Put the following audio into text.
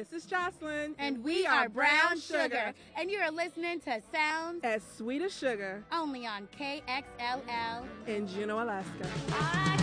This is Jocelyn. And we are Brown Sugar. And you are listening to Sounds as Sweet as Sugar. Only on KXLL in Juneau, Alaska.